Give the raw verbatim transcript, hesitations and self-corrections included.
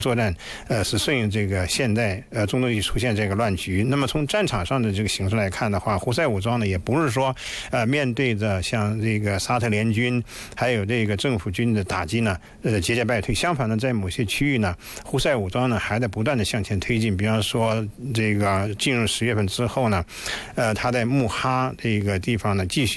作战呃是顺应这个现代呃中东地区出现这个乱局。那么从战场上的这个形势来看的话，胡塞武装呢也不是说呃面对着像这个沙特联军还有这个政府军的打击呢呃节节败退，相反呢在某些区域呢胡塞武装呢还在不断的向前推进。比方说这个进入十月份之后呢，呃他在穆哈这个地方呢继续